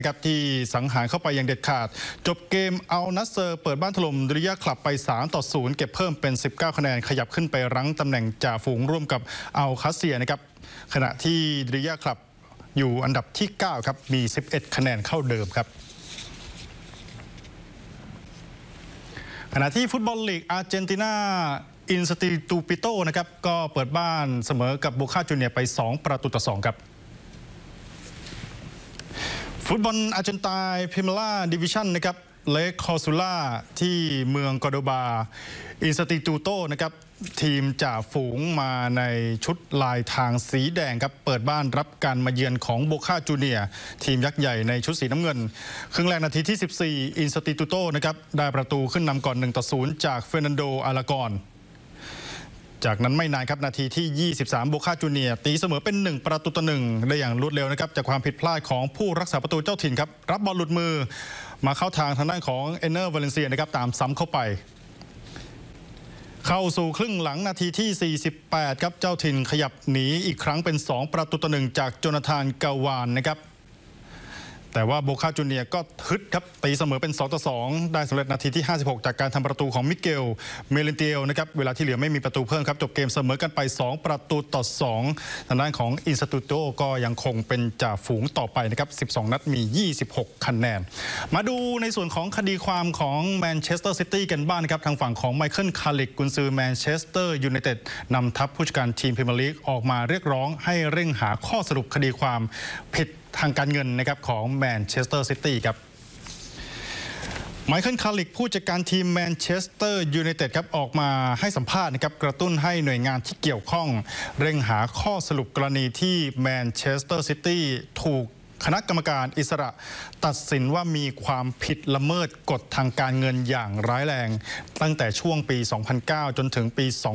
ครับที่สังหารเข้าไปอย่างเด็ดขาดจบเกมเอานัสเซอร์เปิดบ้านถล่มดิริยาคลับไป3-0เก็บเพิ่มเป็น19คะแนนขยับขึ้นไปรั้งตำแหน่งจ่าฝูงร่วมกับอัลคาเซียนะครับขณะที่ดิริยาคลับอยู่อันดับที่9ครับมี11คะแนนเข้าเดิมครับขณะที่ฟุตบอลลีกอาร์เจนตินาอินสติตูปิโตนะครับก็เปิดบ้านเสมอกับโบคาจูเนียร์ไป2-2ครับฟุตบอลอาร์เจนตินาพรีเมียร์ดิวิชั่นนะครับเลคคอซูล่าที่เมืองกอร์โดบาอินสติตูโตนะครับทีมจ่าฝูงมาในชุดลายทางสีแดงครับเปิดบ้านรับการมาเยือนของโบคาจูเนียร์ทีมยักษ์ใหญ่ในชุดสีน้ำเงินครึ่งแรกนาทีที่14อินสติตูโตนะครับได้ประตูขึ้นนำก่อน1-0จากเฟอร์นันโดอาลากอนจากนั้นไม่นานครับนาทีที่23โบคาจูเนียร์ตีเสมอเป็น1-1ได้อย่างรวดเร็วนะครับจากความผิดพลาดของผู้รักษาประตูเจ้าถิ่นครับรับบอลหลุดมือมาเข้าทางด้านของเอเนอร์วาเลนเซียนะครับตามซ้ำเข้าไปเข้าสู่ครึ่งหลังนาทีที่48ครับเจ้าถิ่นขยับหนีอีกครั้งเป็น2-1จากโจนาธานกาวานนะครับแต่ว่าโบคาจูเนียร์ก็ฮึดครับตีเสมอเป็น2-2ได้สำเร็จนาทีที่56จากการทำประตูของมิเกลเมเลนเตียลนะครับเวลาที่เหลือไม่มีประตูเพิ่มครับจบเกมเสมอกันไป2-2ทางด้านของอินสตูโตก็ยังคงเป็นจ่าฝูงต่อไปนะครับ12นัดมี26คะแนนมาดูในส่วนของคดีความของแมนเชสเตอร์ซิตี้กันบ้างนะครับทางฝั่งของไมเคิลคาริกกุนซือแมนเชสเตอร์ยูไนเต็ดนำทัพผู้จัดการทีมพรีเมียร์ลีกออกมาเรียกร้องให้เร่งหาข้อสรุปคดีความผิดทางการเงินนะครับของแมนเชสเตอร์ซิตี้ครับไมเคิลคาริกผู้จัดการทีมแมนเชสเตอร์ยูไนเต็ดครับออกมาให้สัมภาษณ์นะครับกระตุ้นให้หน่วยงานที่เกี่ยวข้องเร่งหาข้อสรุปกรณีที่แมนเชสเตอร์ซิตี้ถูกคณะกรรมการอิสระตัดสินว่ามีความผิดละเมิดกฎทางการเงินอย่างร้ายแรงตั้งแต่ช่วงปี 2009 จนถึงปี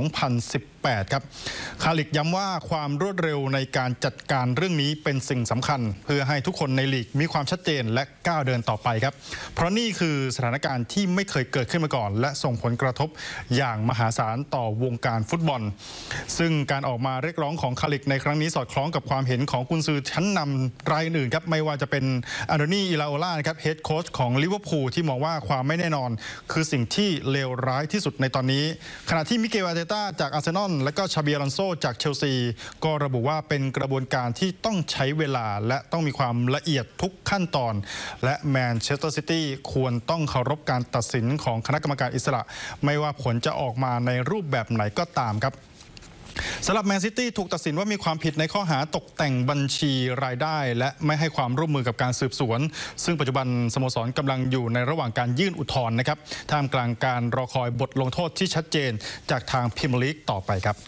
2018 ครับคาริกย้ำว่าความรวดเร็วในการจัดการเรื่องนี้เป็นสิ่งสำคัญเพื่อให้ทุกคนในลีกมีความชัดเจนและก้าวเดินต่อไปครับเพราะนี่คือสถานการณ์ที่ไม่เคยเกิดขึ้นมาก่อนและส่งผลกระทบอย่างมหาศาลต่อวงการฟุตบอลซึ่งการออกมาเรียกร้องของคาริกในครั้งนี้สอดคล้องกับความเห็นของกุนซือชั้นนำรายอื่นครับไม่ว่าจะเป็นอันโดนีอิลาโอล่านะครับเฮดโค้ชของลิเวอร์พูลที่มองว่าความไม่แน่นอนคือสิ่งที่เลวร้ายที่สุดในตอนนี้ขณะที่มิเกลอาร์เตต้าจากอาร์เซนอลและก็ชาบีอลอนโซจากเชลซีก็ระบุว่าเป็นกระบวนการที่ต้องใช้เวลาและต้องมีความละเอียดทุกขั้นตอนและแมนเชสเตอร์ซิตี้ควรต้องเคารพการตัดสินของคณะกรรมการอิสระไม่ว่าผลจะออกมาในรูปแบบไหนก็ตามครับสำหรับแมนซิตี้ถูกตัดสินว่ามีความผิดในข้อหาตกแต่งบัญชีรายได้และไม่ให้ความร่วมมือกับการสืบสวนซึ่งปัจจุบันสโมสรกำลังอยู่ในระหว่างการยื่นอุทธรณ์นะครับท่ามกลางการรอคอยบทลงโทษที่ชัดเจนจากทางพรีเมียร์ลีกต่อไปครับ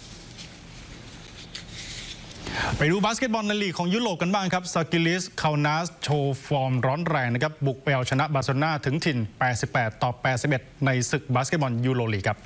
ไปดูบาสเกตบอลในลีกของยุโรปกันบ้างครับซากิลิสคานาสโชว์ฟอร์มร้อนแรงนะครับบุกไปเอาชนะบาร์เซโลนาถึงถิ่น88-81ในศึกบาสเกตบอลยูโรลีกครับ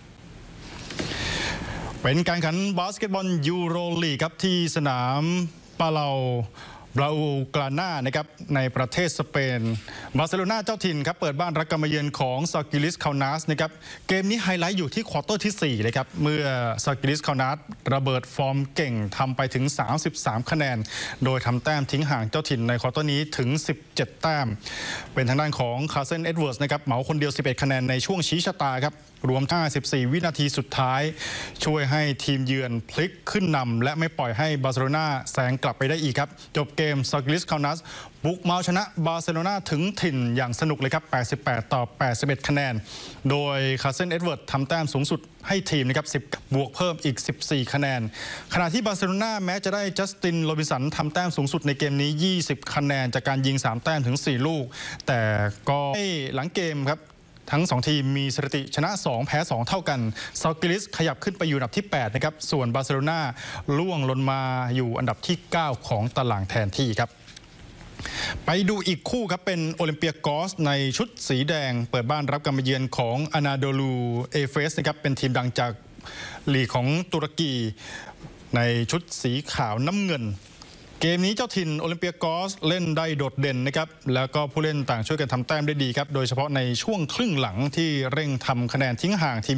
เป็นการแข่งขันบาสเกตบอลยูโรลีกครับที่สนามปาเลาบราอูกลาน่านะครับในประเทศสเปนบาร์เซโลนาเจ้าถิ่นครับเปิดบ้านรับการมาเยือนของซากิลิสคานาสนะครับเกมนี้ไฮไลท์อยู่ที่ควอเตอร์ที่4เลยครับเมื่อซากิลิสคานาสระเบิดฟอร์มเก่งทำไปถึง33คะแนนโดยทำแต้มทิ้งห่างเจ้าถิ่นในควอเตอร์นี้ถึง17แต้มเป็นทางด้านของคาร์เซนเอ็ดเวิร์ดนะครับเหมาคนเดียว11คะแนนในช่วงชี้ชะตาครับรวม54วินาทีสุดท้ายช่วยให้ทีมเยือนพลิกขึ้นนำและไม่ปล่อยให้บาร์เซโลนาแซงกลับไปได้อีกครับจบเกมซากิลิสคานาสบุกมาชนะบาร์เซโลนาถึงถิ่นอย่างสนุกเลยครับ88-81คะแนนโดยคาร์เซนเอ็ดเวิร์ดทำแต้มสูงสุดให้ทีมนะครับ10บวกเพิ่มอีก14คะแนนขณะที่บาร์เซโลนาแม้จะได้จัสตินโรบินสันทำแต้มสูงสุดในเกมนี้20คะแนนจากการยิง3แต้มถึง4ลูกแต่ก็หลังเกมครับทั้ง2ทีมมีสถิติชนะ2แพ้2เท่ากันซากิลิสขยับขึ้นไปอยู่อันดับที่8นะครับส่วนบาร์เซโลนาล่วงลงมาอยู่อันดับที่9ของตารางแทนที่ครับไปดูอีกคู่ครับเป็นโอลิมเปียกอสในชุดสีแดงเปิดบ้านรับการมาเยือนของอานาโดลูเอเฟสนะครับเป็นทีมดังจากลีกของตุรกีในชุดสีขาวน้ำเงินเกมนี้เจ้าถิ่นโอลิมเปียกอสเล่นได้โดดเด่นนะครับแล้วก็ผู้เล่นต่างช่วยกันทำแต้มได้ดีครับโดยเฉพาะในช่วงครึ่งหลังที่เร่งทำคะแนนทิ้งห่างทีม